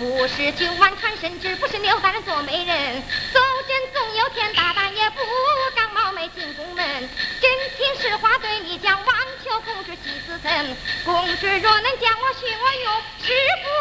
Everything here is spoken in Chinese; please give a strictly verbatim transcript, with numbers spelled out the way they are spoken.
不是九万看身之，不是刘大人做媒人。走见总有天大大也不敢冒昧进宫门。真情实话对你讲，望求公主惜子曾。公主若能将我许我用，是不